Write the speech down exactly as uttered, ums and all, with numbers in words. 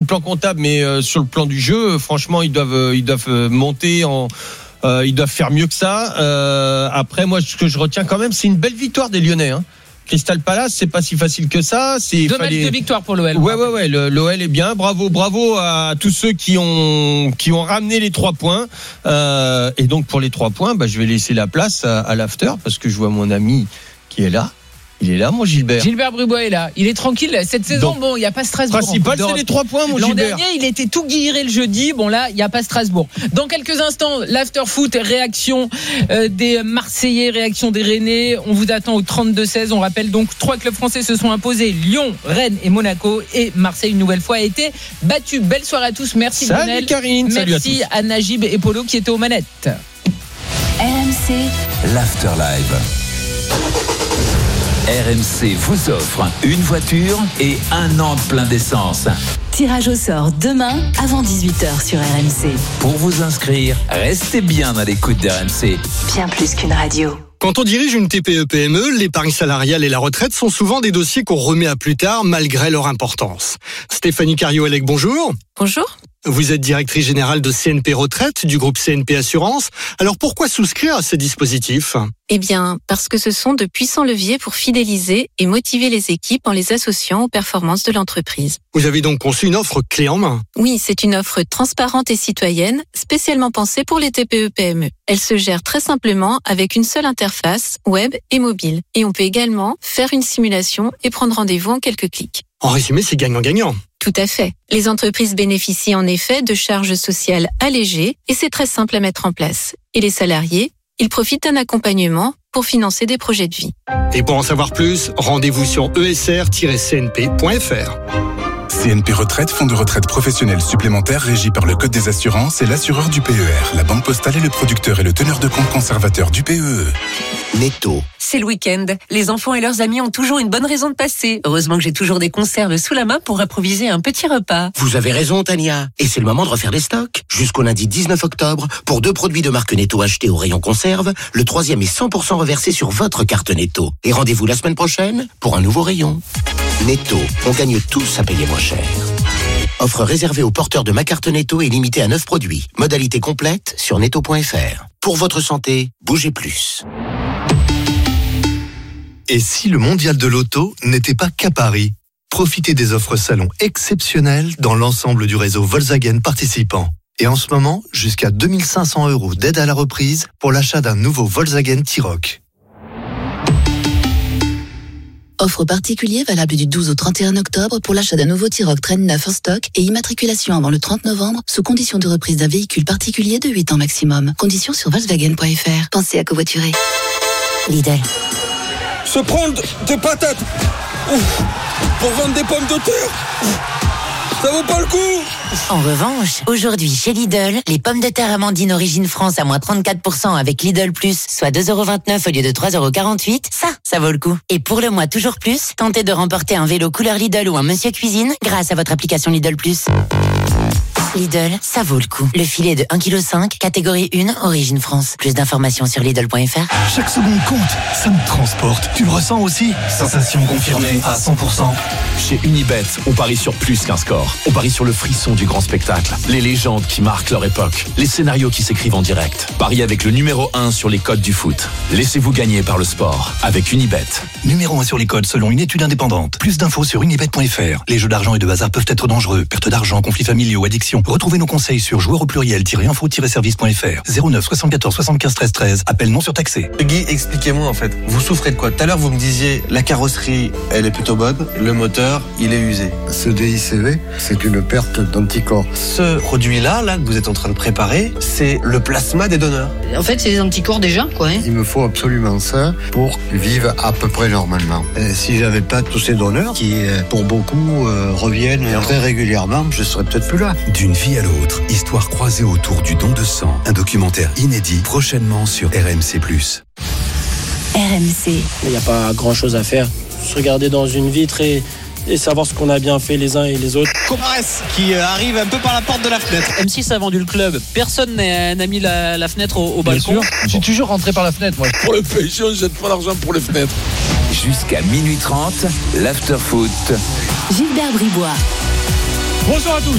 plan comptable, mais euh, sur le plan du jeu, franchement, ils doivent, euh, ils doivent monter en. Euh, ils doivent faire mieux que ça. Euh, après, moi, ce que je retiens quand même, c'est une belle victoire des Lyonnais. Hein. Crystal Palace, c'est pas si facile que ça. C'est deux fallait... matchs de victoire pour l'O L. Ouais, ouais, ouais. Le, L'O L est bien. Bravo, bravo à tous ceux qui ont qui ont ramené les trois points. Euh, et donc pour les trois points, bah, je vais laisser la place à, à l'after parce que je vois mon ami qui est là. Il est là, mon Gilbert. Gilbert Bribois est là. Il est tranquille. Cette saison, donc, bon, il n'y a pas Strasbourg. Le principal, c'est les trois points, mon L'an Gilbert. dernier, il était tout guilleret le jeudi. Bon, là, il n'y a pas Strasbourg. Dans quelques instants, l'after foot, réaction euh, des Marseillais, réaction des Rennais. On vous attend au trente-deux seize. On rappelle donc, trois clubs français se sont imposés. Lyon, Rennes et Monaco. Et Marseille, une nouvelle fois, a été battu. Belle soirée à tous. Merci, salut Lionel. Karine. Salut Merci à, à Najib et Polo qui étaient aux manettes. R M C, l'After Live. R M C vous offre une voiture et un an de plein d'essence. tirage au sort demain avant dix-huit heures sur R M C. Pour vous inscrire, restez bien à l'écoute d'R M C. Bien plus qu'une radio. Quand on dirige une T P E P M E, l'épargne salariale et la retraite sont souvent des dossiers qu'on remet à plus tard malgré leur importance. Stéphanie Cario-Elec, bonjour. Bonjour. Vous êtes directrice générale de C N P Retraite du groupe C N P Assurance. Alors pourquoi souscrire à ces dispositifs ? Eh bien, parce que ce sont de puissants leviers pour fidéliser et motiver les équipes en les associant aux performances de l'entreprise. Vous avez donc conçu une offre clé en main. Oui, c'est une offre transparente et citoyenne, spécialement pensée pour les T P E P M E. Elle se gère très simplement avec une seule interface, web et mobile. Et on peut également faire une simulation et prendre rendez-vous en quelques clics. En résumé, c'est gagnant-gagnant. Tout à fait. Les entreprises bénéficient en effet de charges sociales allégées et c'est très simple à mettre en place. Et les salariés, ils profitent d'un accompagnement pour financer des projets de vie. Et pour en savoir plus, rendez-vous sur e s r tiret c n p point f r. C N P Retraite, fonds de retraite professionnel supplémentaire régi par le Code des assurances et l'assureur du P E R. La Banque Postale est le producteur et le teneur de compte conservateur du P E E. Netto. C'est le week-end. Les enfants et leurs amis ont toujours une bonne raison de passer. Heureusement que j'ai toujours des conserves sous la main pour improviser un petit repas. Vous avez raison, Tania. Et c'est le moment de refaire les stocks. Jusqu'au lundi dix-neuf octobre, pour deux produits de marque Netto achetés au rayon conserve, le troisième est cent pour cent reversé sur votre carte Netto. Et rendez-vous la semaine prochaine pour un nouveau rayon. Netto, on gagne tous à payer moins cher. Offre réservée aux porteurs de ma carte Netto et limitée à neuf produits. Modalité complète sur netto point f r. Pour votre santé, bougez plus. Et si le mondial de l'auto n'était pas qu'à Paris ? Profitez des offres salon exceptionnelles dans l'ensemble du réseau Volkswagen participant. Et en ce moment, jusqu'à deux mille cinq cents euros d'aide à la reprise pour l'achat d'un nouveau Volkswagen T-Roc. Offre particulier valable du douze au trente et un octobre pour l'achat d'un nouveau T-Roc Train neuf en stock et immatriculation avant le trente novembre sous condition de reprise d'un véhicule particulier de huit ans maximum. Conditions sur volkswagen point f r. Pensez à covoiturer. Lidl. Se prendre des patates ouf, pour vendre des pommes de terre, ça vaut pas le coup. En revanche, aujourd'hui chez Lidl, les pommes de terre Amandine Origine France à moins trente-quatre pour cent avec Lidl Plus, soit deux euros vingt-neuf au lieu de trois euros quarante-huit, ça, ça vaut le coup. Et pour le mois toujours plus, tentez de remporter un vélo couleur Lidl ou un Monsieur Cuisine grâce à votre application Lidl Plus. Lidl, ça vaut le coup. Le filet de un virgule cinq kilos, catégorie un, Origine France. Plus d'informations sur Lidl point f r. Chaque seconde compte, ça me transporte. Tu le ressens aussi ? Sensation confirmée à cent pour cent. Chez Unibet, on parie sur plus qu'un score. On parie sur le frisson du grand spectacle, les légendes qui marquent leur époque, les scénarios qui s'écrivent en direct. Pariez avec le numéro un sur les codes du foot. Laissez-vous gagner par le sport avec Unibet. Numéro un sur les codes selon une étude indépendante. Plus d'infos sur unibet point f r. Les jeux d'argent et de hasard peuvent être dangereux. Perte d'argent, conflits familiaux, addiction. Retrouvez nos conseils sur joueurs au pluriel-info-service point f r. zéro neuf soixante-quatorze soixante-quinze treize treize. Appel non surtaxé. Guy, expliquez-moi en fait. Vous souffrez de quoi ? Tout à l'heure, vous me disiez la carrosserie, elle est plutôt bonne. Le moteur, il est usé. Ce D I C V, c'est une perte d'anticorps. Ce produit-là, là, que vous êtes en train de préparer, c'est le plasma des donneurs. En fait, c'est des anticorps déjà, quoi. Hein. Il me faut absolument ça pour vivre à peu près normalement. Et si j'avais pas tous ces donneurs qui, pour beaucoup, euh, reviennent très régulièrement, je serais peut-être plus là. D'une vie à l'autre, histoire croisée autour du don de sang. Un documentaire inédit prochainement sur R M C plus. R M C. Il n'y a pas grand-chose à faire. Se regarder dans une vitre et... et savoir ce qu'on a bien fait les uns et les autres. Comares qui arrive un peu par la porte de la fenêtre. M six a vendu le club. Personne n'a mis la, la fenêtre au, au balcon. Je suis toujours rentré par la fenêtre, moi. Pour le P S G, on ne jette pas l'argent pour les fenêtres. Jusqu'à minuit trente, l'after foot. Gilbert Bribois. Bonjour à tous.